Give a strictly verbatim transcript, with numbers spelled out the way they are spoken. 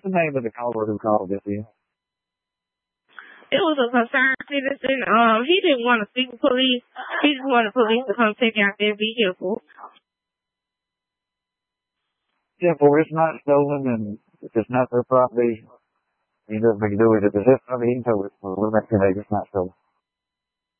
what's the name of the caller who called this in? It was a concerned citizen. Um, he didn't want to speak to police. He just wanted police to come take out their vehicle. Yeah, well, it's not stolen, and if it's not their property, you know, we can do it. If it's his property, he can tow it. Well, we're not going to it's not stolen.